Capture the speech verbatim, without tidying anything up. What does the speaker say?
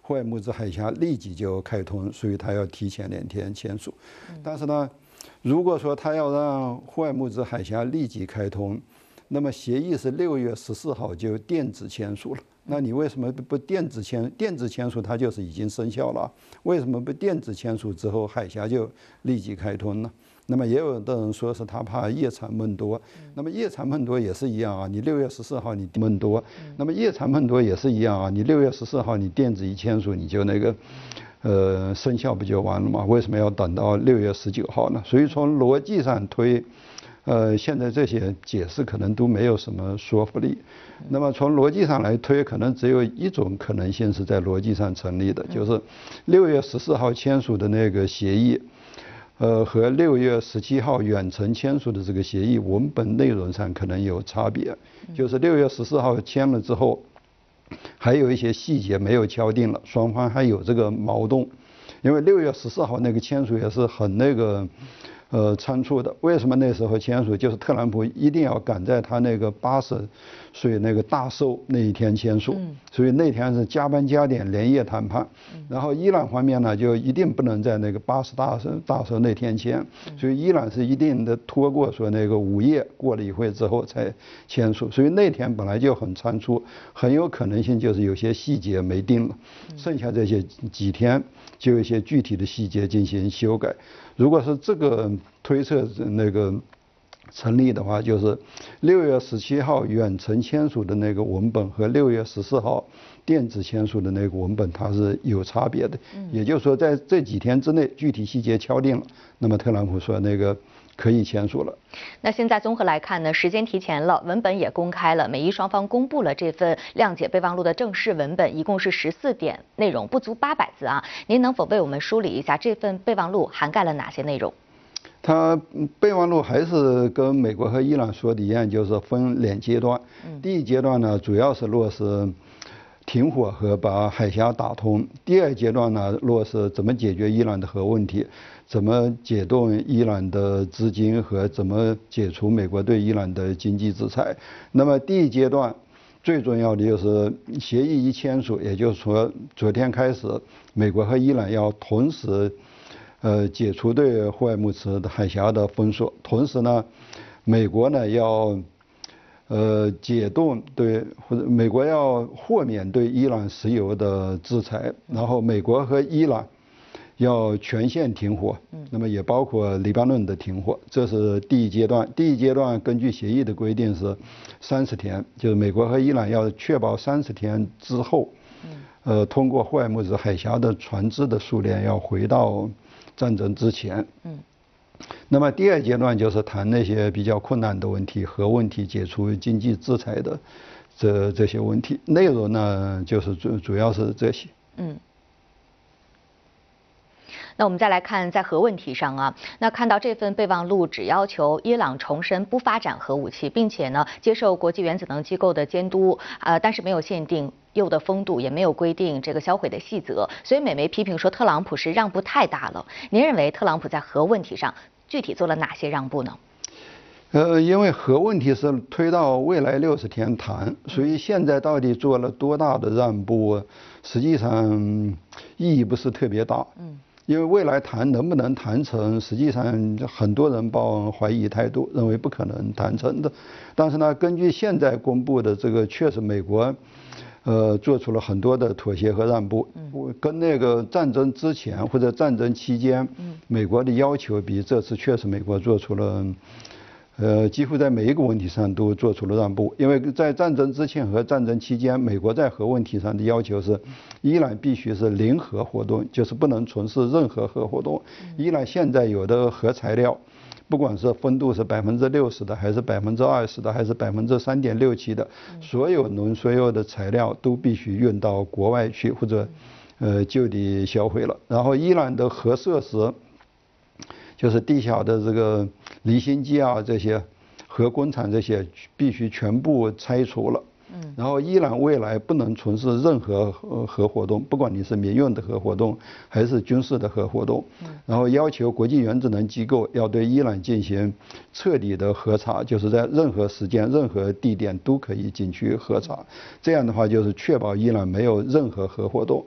霍尔木兹海峡立即就开通，所以他要提前两天签署。但是呢，如果说他要让霍尔木兹海峡立即开通，那么协议是六月十四号就电子签署了。那你为什么不电子签？电子签署它就是已经生效了，为什么不电子签署之后海峡就立即开通呢？那么也有的人说是他怕夜长梦多，那么夜长梦多也是一样啊，你六月十四号你梦多，那么夜长梦多也是一样啊，你六月十四号你电子一签署你就那个，呃，生效不就完了吗？为什么要等到六月十九号呢？所以从逻辑上推。呃，现在这些解释可能都没有什么说服力。那么从逻辑上来推，可能只有一种可能性是在逻辑上成立的，就是六月十四号签署的那个协议，呃，和六月十七号远程签署的这个协议文本内容上可能有差别。就是六月十四号签了之后，还有一些细节没有敲定了，双方还有这个矛盾。因为六月十四号那个签署也是很那个。呃，仓促的。为什么那时候签署？就是特朗普一定要赶在他那个八十岁那个大寿那一天签署，所以那天是加班加点连夜谈判。然后伊朗方面呢，就一定不能在那个八十大寿大寿那天签，所以伊朗是一定的拖过说那个午夜过了一会之后才签署，所以那天本来就很仓促，很有可能性就是有些细节没定了，剩下这些几天就有一些具体的细节进行修改。如果是这个推测那个成立的话，就是六月十七号远程签署的那个文本和六月十四号电子签署的那个文本它是有差别的。也就是说，在这几天之内，具体细节敲定了，那么特朗普说那个可以签署了。 那现在综合来看呢，时间提前了，文本也公开了，美伊双方公布了这份谅解备忘录的正式文本，一共是十四点内容，不足八百字啊。您能否为我们梳理一下这份备忘录涵盖了哪些内容？ 它备忘录还是跟美国和伊朗说的一样，就是分两阶段。第一阶段呢，主要是落实停火和把海峡打通；第二阶段呢，落实怎么解决伊朗的核问题，怎么解冻伊朗的资金和怎么解除美国对伊朗的经济制裁。那么第一阶段最重要的就是协议一签署，也就是说昨天开始，美国和伊朗要同时。呃，解除对霍尔木兹海峡的封锁，同时呢，美国呢要呃解冻对或者美国要豁免对伊朗石油的制裁，然后美国和伊朗要全线停火，那么也包括黎巴嫩的停火，这是第一阶段。第一阶段根据协议的规定是三十天，就是美国和伊朗要确保三十天之后，呃，通过霍尔木兹海峡的船只的数量要回到。战争之前，嗯，那么第二阶段就是谈那些比较困难的问题，核问题、解除经济制裁的这这些问题，内容呢就是主主要是这些，嗯。 那我们再来看在核问题上啊，那看到这份备忘录只要求伊朗重申不发展核武器，并且呢接受国际原子能机构的监督，呃，但是没有限定铀的丰度，也没有规定这个销毁的细则，所以美媒批评说特朗普是让步太大了。您认为特朗普在核问题上具体做了哪些让步呢？ 呃，因为核问题是推到未来六十天谈，所以现在到底做了多大的让步，实际上意义不是特别大。嗯。因为未来谈能不能谈成，实际上很多人抱怀疑态度，认为不可能谈成的。但是呢，根据现在公布的这个，确实美国，呃，做出了很多的妥协和让步。嗯。跟那个战争之前或者战争期间，美国的要求比这次确实美国做出了。呃，几乎在每一个问题上都做出了让步，因为在战争之前和战争期间，美国在核问题上的要求是，伊朗必须是零核活动，就是不能从事任何核活动。伊朗现在有的核材料，不管是丰度是百分之六十的，还是百分之二十的，还是百分之三点六七的，所有农所有的材料都必须运到国外去，或者呃就地销毁了。然后伊朗的核设施。就是地下的这个离心机啊，这些核工厂这些必须全部拆除了。嗯。然后伊朗未来不能从事任何核活动，不管你是民用的核活动还是军事的核活动。嗯。然后要求国际原子能机构要对伊朗进行彻底的核查，就是在任何时间、任何地点都可以进去核查。这样的话，就是确保伊朗没有任何核活动。